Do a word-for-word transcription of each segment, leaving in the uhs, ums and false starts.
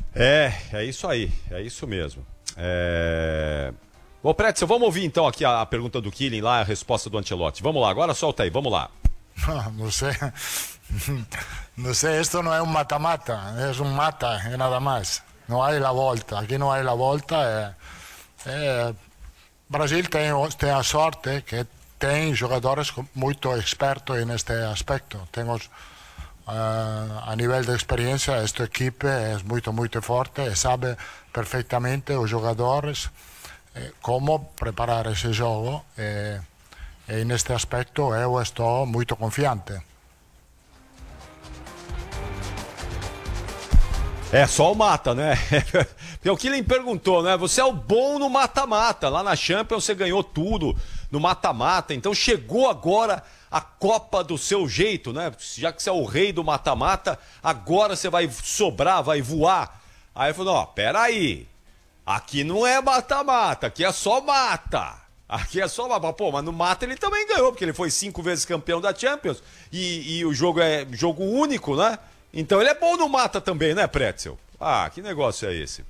É, é isso aí, é isso mesmo. É... Bom, Pretzel, vamos ouvir então aqui a, a pergunta do Killing lá, a resposta do Ancelotti. Vamos lá, agora solta aí, vamos lá. No, no sé, no sé, esto no es un mata-mata, es un mata y nada más. No hay la volta, aquí no hay la volta. É, é, Brasil tem, tem a sorte que tem jogadores muito expertos neste aspecto. Temos, uh, a nível de experiência, esta equipe é muito, muito forte e sabe perfeitamente os jogadores eh, como preparar esse jogo. E, e neste aspecto eu estou muito confiante. É, só o mata, né? Porque o Killing perguntou, né? Você é o bom no mata-mata. Lá na Champions você ganhou tudo no mata-mata. Então chegou agora a Copa do seu jeito, né? Já que você é o rei do mata-mata, agora você vai sobrar, vai voar. Aí ele falou, ó, peraí. Aqui não é mata-mata, aqui é só mata. Aqui é só mata. Pô, mas no mata ele também ganhou, porque ele foi cinco vezes campeão da Champions. E, e o jogo é jogo único, né? Então ele é bom no mata também, né, Pretzel? Ah, que negócio é esse?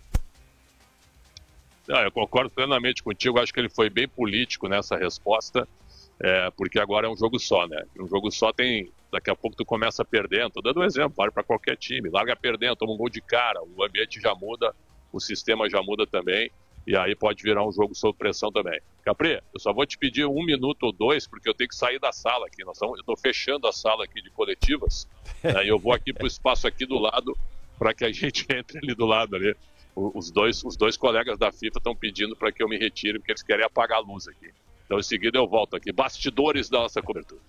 Ah, eu concordo plenamente contigo, acho que ele foi bem político nessa resposta, é, porque agora é um jogo só, né? Um jogo só tem, daqui a pouco tu começa perdendo, tô dando um exemplo, vale para qualquer time, larga perdendo, toma um gol de cara, o ambiente já muda, o sistema já muda também, e aí pode virar um jogo sob pressão também. Capri, eu só vou te pedir um minuto ou dois, porque eu tenho que sair da sala aqui, nós estamos, eu estou fechando a sala aqui de coletivas, né, e eu vou aqui para o espaço aqui do lado, para que a gente entre ali do lado ali. Os dois, os dois colegas da FIFA estão pedindo para que eu me retire, porque eles querem apagar a luz aqui. Então, em seguida, eu volto aqui. Bastidores da nossa cobertura.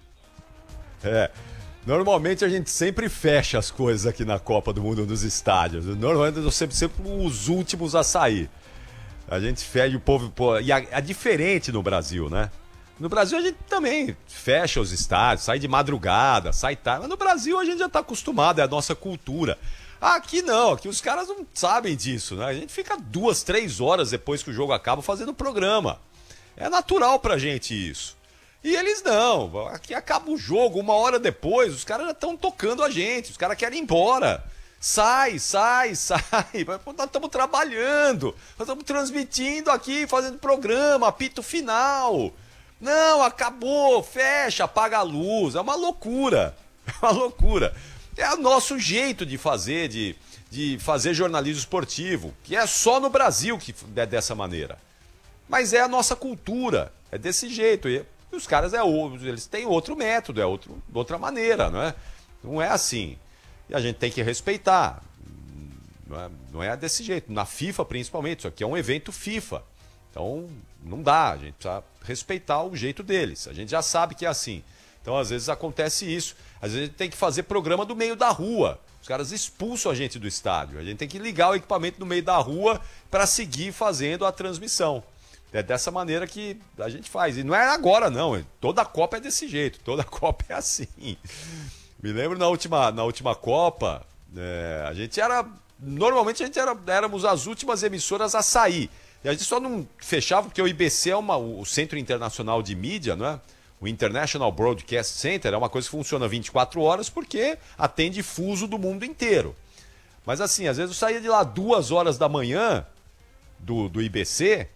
É, normalmente a gente sempre fecha as coisas aqui na Copa do Mundo nos estádios. Normalmente eu sempre, sempre os últimos a sair. A gente fecha o povo... Pô, e é diferente no Brasil, né? No Brasil a gente também fecha os estádios, sai de madrugada, sai tarde. Mas no Brasil a gente já está acostumado, é a nossa cultura. Aqui não, aqui os caras não sabem disso, né? A gente fica duas, três horas depois que o jogo acaba fazendo programa. É natural pra gente isso. E eles não, aqui acaba o jogo, uma hora depois, os caras já estão tocando a gente, os caras querem ir embora. Sai, sai, sai, nós estamos trabalhando, nós estamos transmitindo aqui, fazendo programa, apito final. Não, acabou, fecha, apaga a luz, é uma loucura, é uma loucura. É o nosso jeito de fazer, de, de fazer jornalismo esportivo, que é só no Brasil que é dessa maneira. Mas é a nossa cultura, é desse jeito. E os caras, é, eles têm outro método, é outro, outra maneira, não é? Não é assim. E a gente tem que respeitar. Não é, não é desse jeito. Na FIFA, principalmente, isso aqui é um evento FIFA. Então, não dá, a gente precisa respeitar o jeito deles. A gente já sabe que é assim. Então, às vezes acontece isso. Às vezes a gente tem que fazer programa do meio da rua. Os caras expulsam a gente do estádio. A gente tem que ligar o equipamento no meio da rua para seguir fazendo a transmissão. É dessa maneira que a gente faz. E não é agora, não. Toda a Copa é desse jeito. Toda a Copa é assim. Me lembro na última, na última Copa, é, a gente era... Normalmente a gente era, éramos as últimas emissoras a sair. E a gente só não fechava porque o I B C é uma, o Centro Internacional de Mídia, não é? O International Broadcast Center é uma coisa que funciona vinte e quatro horas porque atende fuso do mundo inteiro. Mas assim, às vezes eu saía de lá duas horas da manhã do, do I B C,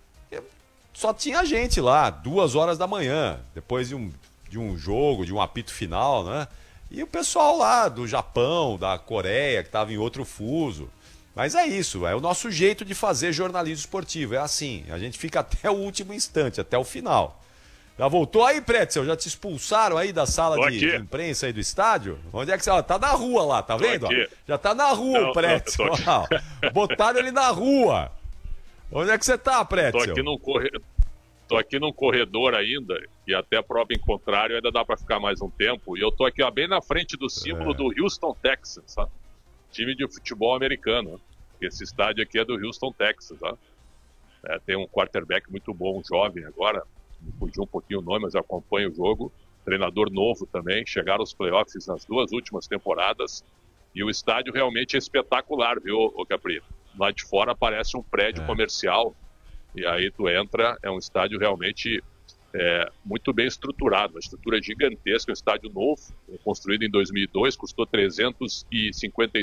só tinha gente lá, duas horas da manhã, depois de um, de um jogo, de um apito final, né? E o pessoal lá do Japão, da Coreia, que estava em outro fuso. Mas é isso, é o nosso jeito de fazer jornalismo esportivo, é assim, a gente fica até o último instante, até o final. Já voltou aí, Pretzel? Já te expulsaram aí da sala de, de imprensa aí do estádio? Onde é que você... Ó, tá na rua lá, tá vendo? Ó, já tá na rua não, o Pretzel. Não, ó, botaram ele na rua. Onde é que você tá, Pretzel? Tô aqui num, corre... tô aqui num corredor ainda, e até a prova em contrário ainda dá pra ficar mais um tempo. E eu tô aqui ó, bem na frente do símbolo é. do Houston, Texas, sabe? Time de futebol americano. Esse estádio aqui é do Houston, Texas. Ó. É, tem um quarterback muito bom, um jovem agora. Me fugiu um pouquinho o nome, mas eu acompanho o jogo. Treinador novo também. Chegaram aos playoffs nas duas últimas temporadas. E o estádio realmente é espetacular, viu, ô Capri? Lá de fora parece um prédio é. comercial. E aí tu entra, é um estádio realmente é, muito bem estruturado. Uma estrutura gigantesca, um estádio novo, construído em dois mil e dois, custou trezentos e cinquenta e